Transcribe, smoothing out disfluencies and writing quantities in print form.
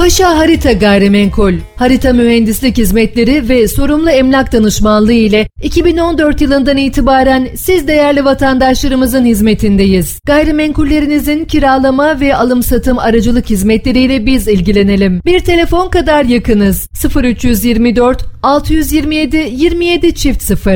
Paşa Harita Gayrimenkul, harita mühendislik hizmetleri ve sorumlu emlak danışmanlığı ile 2014 yılından itibaren siz değerli vatandaşlarımızın hizmetindeyiz. Gayrimenkullerinizin kiralama ve alım-satım aracılık hizmetleriyle biz ilgilenelim. Bir telefon kadar yakınız. 0324 627 27 0